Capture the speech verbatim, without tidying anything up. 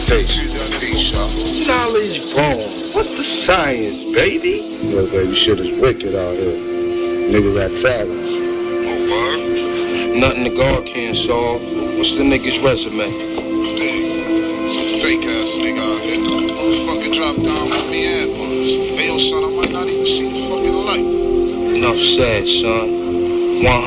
face. Knowledge bomb. What the science, baby? Yo, baby, shit is wicked out here. Niggas got problems. Oh, what? Nothing the God can't solve. What's the nigga's resume? Hey, some fake ass nigga out here. Motherfucker dropped down with me ambulance. Hey, yo, son, I might not even see the fucking light. Enough said, son. one